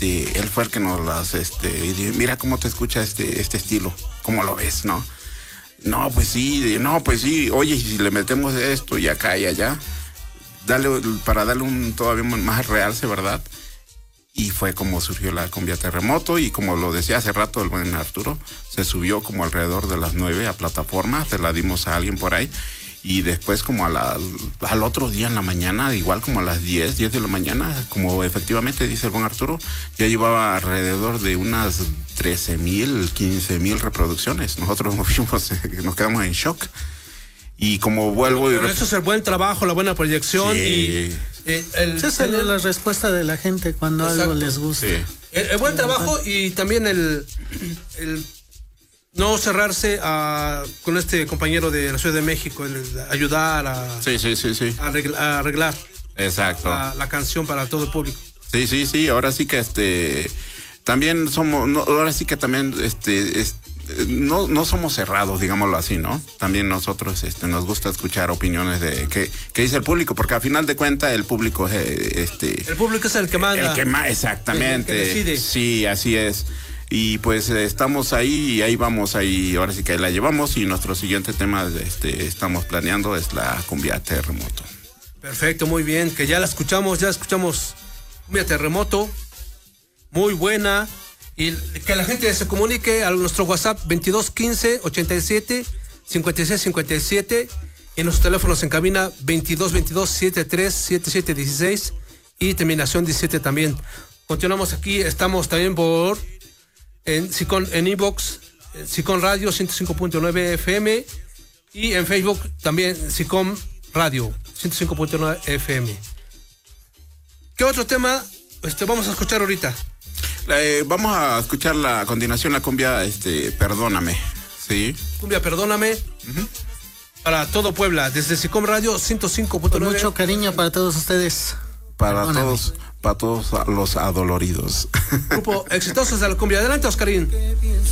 él fue el que nos las, y dice, mira cómo te escucha este estilo, ¿cómo lo ves, no? No, pues sí, oye, si le metemos esto y acá y allá, para darle un todavía más realce, ¿verdad? Y fue como surgió la cumbia terremoto, y como lo decía hace rato el buen Arturo, se subió como alrededor de las 9 a plataforma, se la dimos a alguien por ahí, y después como al otro día en la mañana, igual como a las 10 de la mañana, como efectivamente dice el buen Arturo, ya llevaba alrededor de unas 13,000, 15,000 reproducciones. Nosotros nos quedamos en shock. Y como vuelvo Pero eso es el buen trabajo, la buena proyección, sí. Esa es la respuesta de la gente cuando exacto. algo les gusta. Sí. El buen trabajo, y también el no cerrarse con este compañero de la Ciudad de México, el ayudar a arreglar Exacto. la canción para todo el público. Sí, ahora sí que también somos, no, ahora sí que también no somos cerrados, digámoslo así, ¿no? También nosotros nos gusta escuchar opiniones de que dice el público, porque al final de cuentas el público el público es el que manda. El que más, exactamente. El que decide. Sí, así es. Y pues estamos ahí y ahí vamos, ahí ahora sí que la llevamos, y nuestro siguiente tema estamos planeando es la cumbia terremoto. Perfecto, muy bien, que ya escuchamos cumbia terremoto, muy buena, y que la gente se comunique a nuestro WhatsApp 2215 87 56 57, y nuestros teléfonos en cabina 2222 73 77 16 y terminación 17 también. Continuamos aquí, estamos también en iVoox, Sicom Radio 105.9 FM, y en Facebook también Sicom Radio 105.9 FM. ¿Qué otro tema vamos a escuchar ahorita? Vamos a escuchar a continuación la cumbia Perdóname, ¿sí? Cumbia Perdóname. Para todo Puebla, desde Sicom Radio 105.9. Con mucho cariño para todos ustedes. Para todos los adoloridos. Grupo Exitosos de la Cumbia. Adelante, Oscarín.